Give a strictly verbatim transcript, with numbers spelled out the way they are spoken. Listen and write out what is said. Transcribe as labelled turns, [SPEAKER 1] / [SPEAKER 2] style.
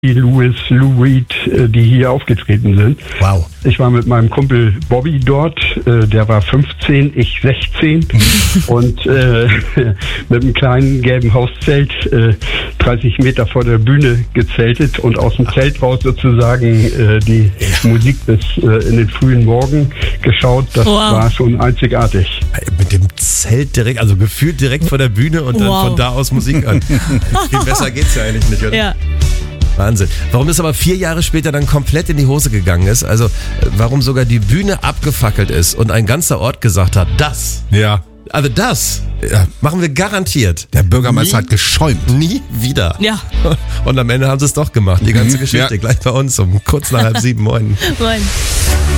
[SPEAKER 1] Lewis, Lou Reed, die hier aufgetreten sind.
[SPEAKER 2] Wow.
[SPEAKER 1] Ich war mit meinem Kumpel Bobby dort, der war fünfzehn, ich sechzehn und äh, mit einem kleinen gelben Hauszelt äh, dreißig Meter vor der Bühne gezeltet und aus dem Zelt raus sozusagen äh, die ja. Musik bis äh, in den frühen Morgen geschaut. Das wow. war schon einzigartig.
[SPEAKER 2] Mit dem Zelt direkt, also gefühlt direkt vor der Bühne und dann wow. von da aus Musik an. Viel besser geht's ja eigentlich nicht, oder?
[SPEAKER 3] Ja.
[SPEAKER 2] Wahnsinn. Warum das aber vier Jahre später dann komplett in die Hose gegangen ist, also warum sogar die Bühne abgefackelt ist und ein ganzer Ort gesagt hat, das,
[SPEAKER 4] ja,
[SPEAKER 2] also das ja, machen wir garantiert.
[SPEAKER 4] Der Bürgermeister nie, hat geschäumt.
[SPEAKER 2] Nie wieder.
[SPEAKER 3] Ja.
[SPEAKER 2] Und am Ende haben sie es doch gemacht. Die ganze Geschichte
[SPEAKER 4] ja.
[SPEAKER 2] gleich bei uns um kurz nach halb sieben. Moin.
[SPEAKER 3] Moin.